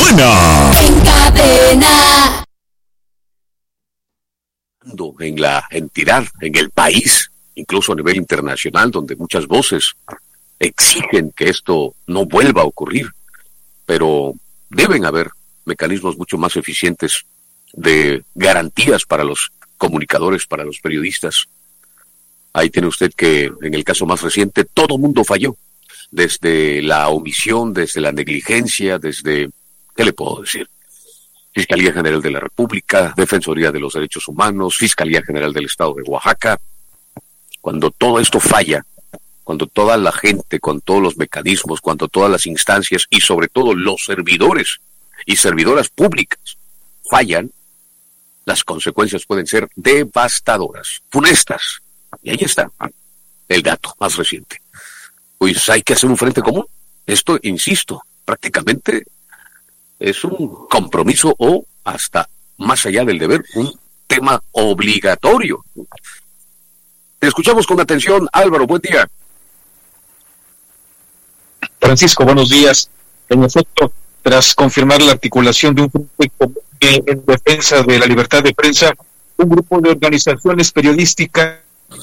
Cadena. En Cadena. En la entidad, en el país, incluso a nivel internacional, donde muchas voces exigen que esto no vuelva a ocurrir, pero deben haber mecanismos mucho más eficientes de garantías para los comunicadores, para los periodistas. Ahí tiene usted que, en el caso más reciente, todo mundo falló, desde la omisión, desde la negligencia, desde, ¿qué le puedo decir? Fiscalía General de la República, Defensoría de los Derechos Humanos, Fiscalía General del Estado de Oaxaca. Cuando todo esto falla, cuando toda la gente, con todos los mecanismos, cuando todas las instancias y sobre todo los servidores y servidoras públicas fallan, las consecuencias pueden ser devastadoras, funestas. Y ahí está el dato más reciente. Pues hay que hacer un frente común. Esto, insisto, prácticamente es un compromiso o hasta más allá del deber, un tema obligatorio. Te escuchamos con atención, Álvaro, buen día. Francisco, buenos días. En efecto, tras confirmar la articulación de un frente común en defensa de la libertad de prensa, un grupo de organizaciones periodísticas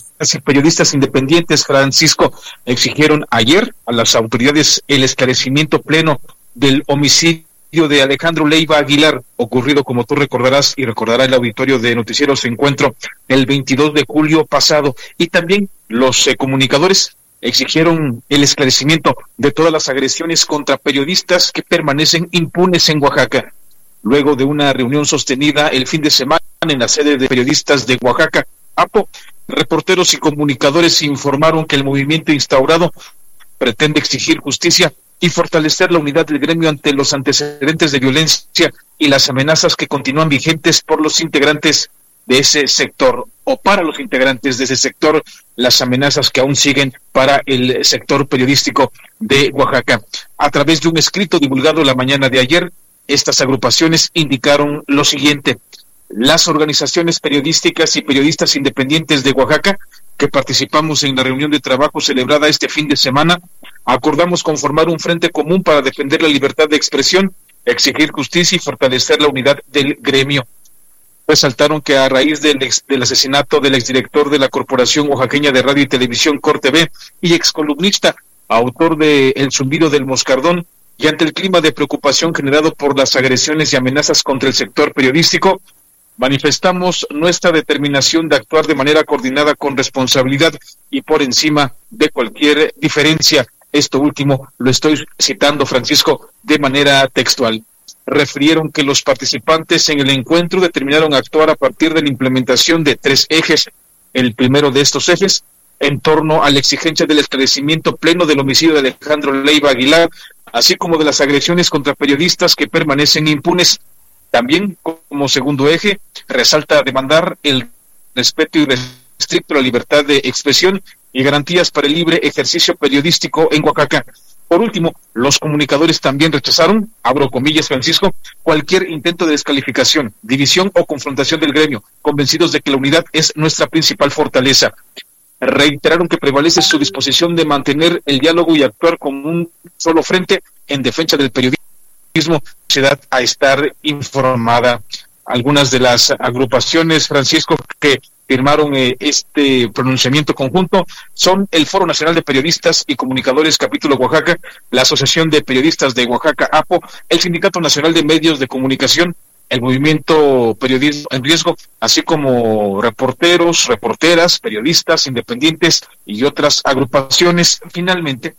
y periodistas independientes, Francisco, exigieron ayer a las autoridades el esclarecimiento pleno del homicidio de Alejandro Leiva Aguilar, ocurrido, como tú recordarás y recordará el auditorio de Noticieros Encuentro, el 22 de julio pasado. Y también los comunicadores exigieron el esclarecimiento de todas las agresiones contra periodistas que permanecen impunes en Oaxaca. Luego de una reunión sostenida el fin de semana en la sede de periodistas de Oaxaca, APO, reporteros y comunicadores informaron que el movimiento instaurado pretende exigir justicia y fortalecer la unidad del gremio ante los antecedentes de violencia y las amenazas que continúan vigentes por los integrantes de ese sector, o para los integrantes de ese sector, las amenazas que aún siguen para el sector periodístico de Oaxaca. A través de un escrito divulgado la mañana de ayer, estas agrupaciones indicaron lo siguiente: las organizaciones periodísticas y periodistas independientes de Oaxaca, que participamos en la reunión de trabajo celebrada este fin de semana, acordamos conformar un frente común para defender la libertad de expresión, exigir justicia y fortalecer la unidad del gremio. Resaltaron que a raíz del asesinato del exdirector de la Corporación Oaxaqueña de Radio y Televisión, CorTV, y excolumnista, autor de El Zumbido del Moscardón, y ante el clima de preocupación generado por las agresiones y amenazas contra el sector periodístico, manifestamos nuestra determinación de actuar de manera coordinada con responsabilidad y por encima de cualquier diferencia. Esto último lo estoy citando, Francisco, de manera textual. Refirieron que los participantes en el encuentro determinaron actuar a partir de la implementación de 3 ejes. El primero de estos ejes, en torno a la exigencia del esclarecimiento pleno del homicidio de Alejandro Leiva Aguilar, así como de las agresiones contra periodistas que permanecen impunes. También, como segundo eje, resalta demandar el respeto irrestricto a la libertad de expresión y garantías para el libre ejercicio periodístico en Oaxaca. Por último, los comunicadores también rechazaron, abro comillas, Francisco, cualquier intento de descalificación, división o confrontación del gremio, convencidos de que la unidad es nuestra principal fortaleza. Reiteraron que prevalece su disposición de mantener el diálogo y actuar como un solo frente en defensa del periodismo, sociedad a estar informada. Algunas de las agrupaciones, Francisco, que firmaron este pronunciamiento conjunto son el Foro Nacional de Periodistas y Comunicadores Capítulo Oaxaca, la Asociación de Periodistas de Oaxaca, APO, el Sindicato Nacional de Medios de Comunicación, el Movimiento Periodismo en Riesgo, así como reporteros, reporteras, periodistas independientes y otras agrupaciones. Finalmente,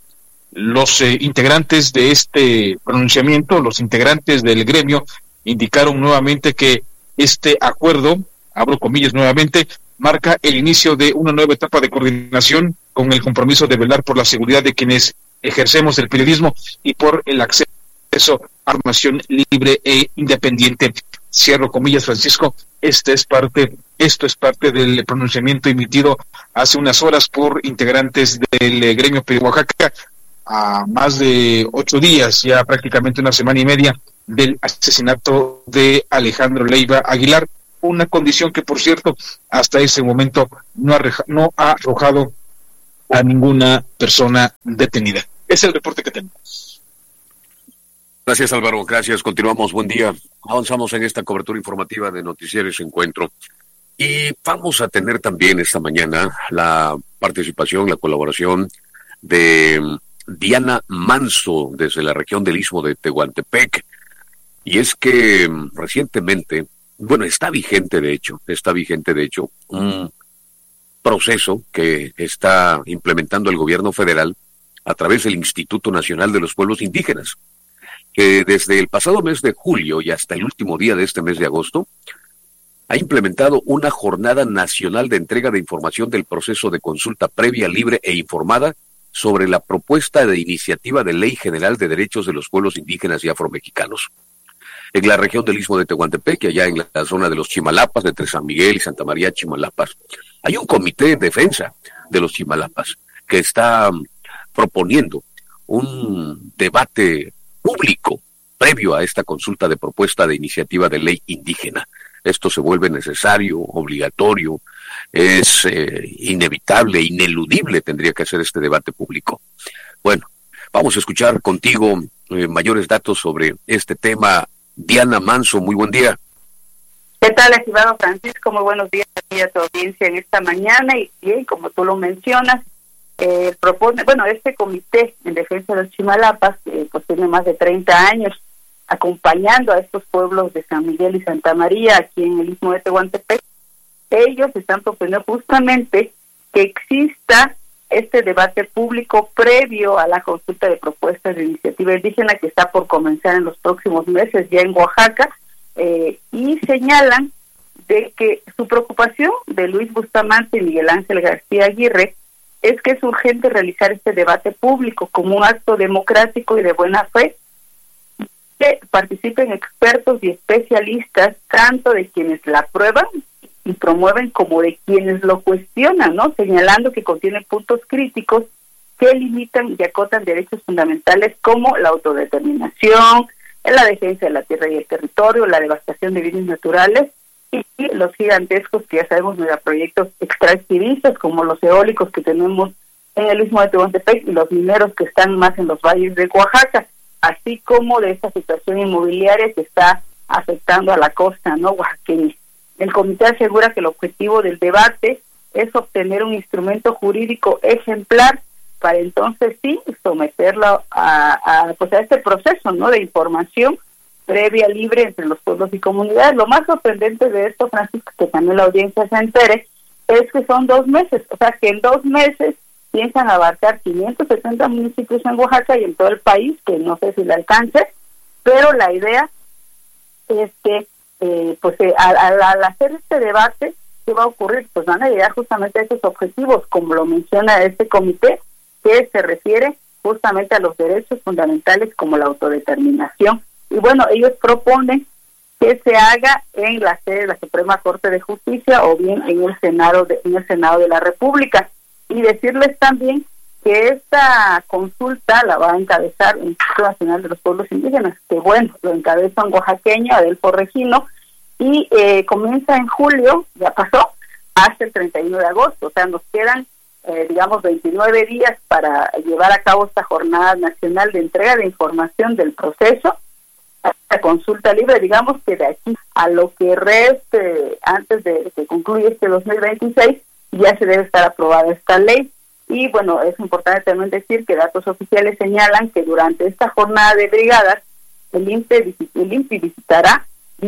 los integrantes de este pronunciamiento, los integrantes del gremio, indicaron nuevamente que este acuerdo, abro comillas nuevamente, marca el inicio de una nueva etapa de coordinación con el compromiso de velar por la seguridad de quienes ejercemos el periodismo y por el acceso a información libre e independiente. Cierro comillas, Francisco. Esto es parte del pronunciamiento emitido hace unas horas por integrantes del gremio de Oaxaca, a más de 8 días, ya prácticamente una semana y media, del asesinato de Alejandro Leiva Aguilar, una condición que, por cierto, hasta ese momento no ha arrojado a ninguna persona detenida. Es el reporte que tenemos. Gracias, Álvaro. Gracias. Continuamos. Buen día. Avanzamos en esta cobertura informativa de Noticieros Encuentro. Y vamos a tener también esta mañana la participación, la colaboración de Diana Manso desde la región del Istmo de Tehuantepec. Y es que recientemente, bueno, está vigente de hecho, un proceso que está implementando el gobierno federal a través del Instituto Nacional de los Pueblos Indígenas, que desde el pasado mes de julio y hasta el último día de este mes de agosto, ha implementado una jornada nacional de entrega de información del proceso de consulta previa, libre e informada sobre la propuesta de iniciativa de Ley General de Derechos de los Pueblos Indígenas y Afromexicanos. En la región del Istmo de Tehuantepec, allá en la zona de los Chimalapas, entre San Miguel y Santa María Chimalapas, hay un comité de defensa de los Chimalapas que está proponiendo un debate público previo a esta consulta de propuesta de iniciativa de ley indígena. Esto se vuelve necesario, obligatorio, es inevitable, ineludible tendría que hacer este debate público. Bueno, vamos a escuchar contigo mayores datos sobre este tema. Diana Manso, muy buen día. ¿Qué tal, estimado Francisco? Muy buenos días a tu audiencia en esta mañana. Y bien, como tú lo mencionas, propone, este comité en defensa de los Chimalapas, pues tiene más de 30 años acompañando a estos pueblos de San Miguel y Santa María aquí en el Istmo de Tehuantepec. Ellos están proponiendo justamente que exista este debate público previo a la consulta de propuestas de iniciativa indígena que está por comenzar en los próximos meses ya en Oaxaca, y señalan de que su preocupación de Luis Bustamante y Miguel Ángel García Aguirre es que es urgente realizar este debate público como un acto democrático y de buena fe, que participen expertos y especialistas, tanto de quienes la aprueban y promueven como de quienes lo cuestionan, ¿no? Señalando que contiene puntos críticos que limitan y acotan derechos fundamentales como la autodeterminación, la defensa de la tierra y el territorio, la devastación de bienes naturales y los gigantescos, que ya sabemos, megaproyectos extractivistas como los eólicos que tenemos en el Istmo de Tehuantepec y los mineros que están más en los valles de Oaxaca, así como de esta situación inmobiliaria que está afectando a la costa, ¿no?, oaxaqueña. El comité asegura que el objetivo del debate es obtener un instrumento jurídico ejemplar para entonces sí someterlo a este proceso, ¿no?, de información previa, libre entre los pueblos y comunidades. Lo más sorprendente de esto, Francisco, que también la audiencia se entere, es que son 2 meses, o sea que en 2 meses piensan abarcar 570 municipios en Oaxaca y en todo el país, que no sé si le alcance, pero la idea es que al hacer este debate, ¿qué va a ocurrir? Pues van a llegar justamente a esos objetivos, como lo menciona este comité, que se refiere justamente a los derechos fundamentales como la autodeterminación. Y bueno, ellos proponen que se haga en la sede de la Suprema Corte de Justicia o bien en el Senado de la República. Y decirles también que esta consulta la va a encabezar el Instituto Nacional de los Pueblos Indígenas, que bueno, lo encabeza un oaxaqueño, Adelfo Regino, y comienza en julio, ya pasó, hasta el 31 de agosto, o sea, nos quedan 29 días para llevar a cabo esta jornada nacional de entrega de información del proceso, esta consulta libre. Digamos que de aquí a lo que reste, antes de que concluya este 2026, ya se debe estar aprobada esta ley. Y bueno, es importante también decir que datos oficiales señalan que durante esta jornada de brigadas, el INPI visitará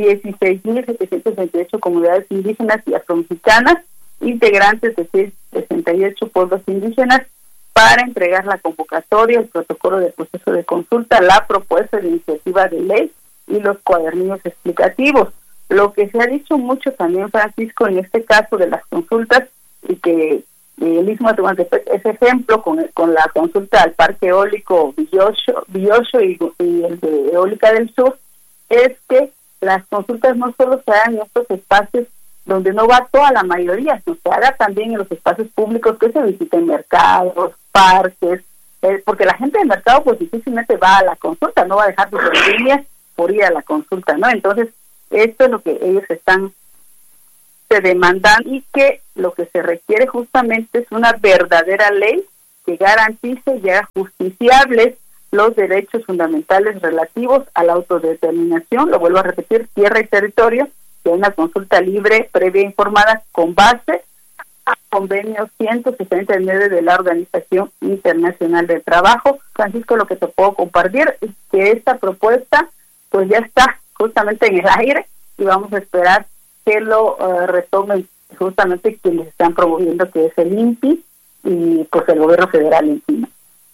16.728 comunidades indígenas y afromexicanas, integrantes de 68 pueblos indígenas, para entregar la convocatoria, el protocolo de proceso de consulta, la propuesta de iniciativa de ley y los cuadernillos explicativos. Lo que se ha dicho mucho también, Francisco, en este caso de las consultas, y que el Istmo de Tehuantepec es ejemplo con la consulta al Parque Eólico Villosho y el de Eólica del Sur, es que las consultas no solo se hagan en estos espacios donde no va toda la mayoría, sino se haga también en los espacios públicos, que se visiten mercados, parques, porque la gente del mercado pues difícilmente va a la consulta, no va a dejar sus líneas por ir a la consulta, ¿no? Entonces, esto es lo que ellos están demandando, y que lo que se requiere justamente es una verdadera ley que garantice y haga justiciables los derechos fundamentales relativos a la autodeterminación, lo vuelvo a repetir, tierra y territorio, de una consulta libre, previa e informada con base al convenio 169 de la Organización Internacional del Trabajo. Francisco, lo que te puedo compartir es que esta propuesta pues ya está justamente en el aire y vamos a esperar que lo retomen justamente quienes están promoviendo, que es el INPI y pues el gobierno federal encima.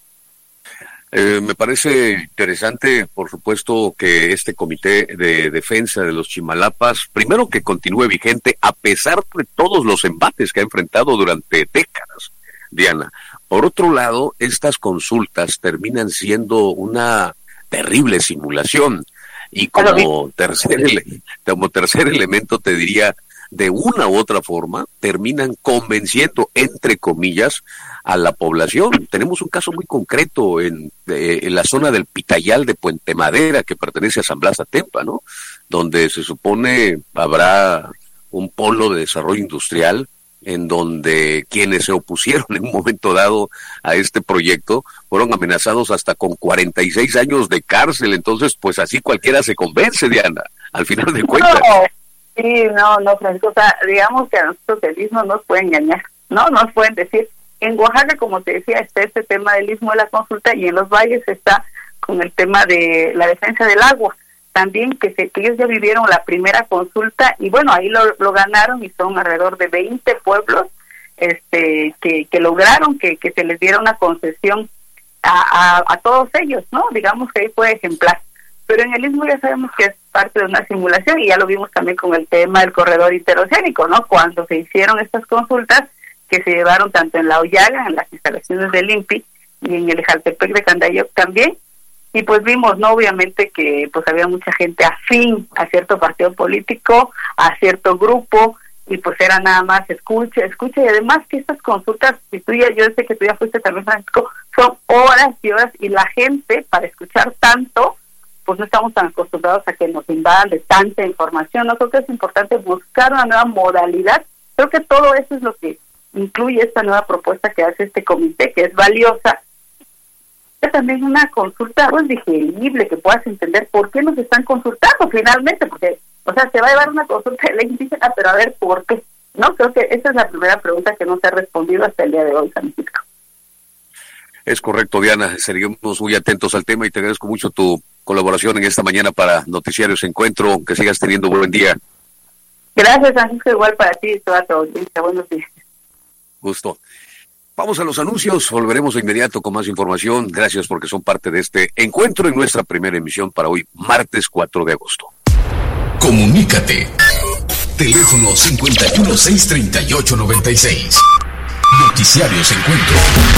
Me parece interesante, por supuesto, que este comité de defensa de los Chimalapas, primero que continúe vigente a pesar de todos los embates que ha enfrentado durante décadas, Diana. Por otro lado, estas consultas terminan siendo una terrible simulación y como tercer elemento te diría, de una u otra forma, terminan convenciendo, entre comillas, a la población. Tenemos un caso muy concreto en la zona del Pitayal de Puente Madera, que pertenece a San Blas Atempa, ¿no? Donde se supone habrá un polo de desarrollo industrial en donde quienes se opusieron en un momento dado a este proyecto fueron amenazados hasta con 46 años de cárcel. Entonces, pues así cualquiera se convence, Diana, al final de cuentas. No, Francisco, o sea, digamos que a nosotros el istmo nos puede engañar, ¿no? Nos pueden decir, en Oaxaca, como te decía, está este tema del istmo de la consulta y en los valles está con el tema de la defensa del agua. También que ellos ya vivieron la primera consulta y bueno, ahí lo ganaron y son alrededor de 20 pueblos que lograron que se les diera una concesión a todos ellos, ¿no? Digamos que ahí fue ejemplar. Pero en el istmo ya sabemos que es parte de una simulación y ya lo vimos también con el tema del corredor interoceánico, ¿no? Cuando se hicieron estas consultas que se llevaron tanto en La Hoyaga, en las instalaciones del INPI y en el Jaltepec de Candayoc también, y pues vimos, ¿no? Obviamente que pues había mucha gente afín a cierto partido político, a cierto grupo, y pues era nada más escucha, y además que estas consultas, yo sé que tú ya fuiste también, Francisco, son horas y horas, y la gente, para escuchar tanto, pues no estamos tan acostumbrados a que nos invadan de tanta información. ¿No? Creo que es importante buscar una nueva modalidad. Creo que todo eso es lo que incluye esta nueva propuesta que hace este comité, que es valiosa. Es también una consulta pues digerible, que puedas entender por qué nos están consultando finalmente, porque, o sea, se va a llevar una consulta de ley indígena, pero a ver por qué, ¿no? Creo que esa es la primera pregunta que no se ha respondido hasta el día de hoy, Francisco. Es correcto, Diana. Seguimos muy atentos al tema y te agradezco mucho tu colaboración en esta mañana para Noticiarios Encuentro. Que sigas teniendo buen día. Gracias, Francisco, igual para ti y toda tu audiencia. Buenos días. Gusto. Vamos a los anuncios, volveremos de inmediato con más información. Gracias porque son parte de este encuentro en nuestra primera emisión para hoy, martes 4 de agosto. Comunícate. Teléfono 5163896. Noticiarios Encuentro.